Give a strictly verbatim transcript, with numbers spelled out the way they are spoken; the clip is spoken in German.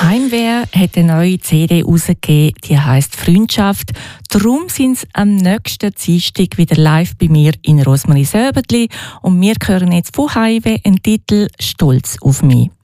Heimwehr hat eine neue C D herausgegeben, die heisst «Freundschaft». Darum sind sie am nächsten Dienstag wieder live bei mir in Rosmarie Söbertli. Und wir hören jetzt von Heimwehr einen Titel «Stolz auf mich».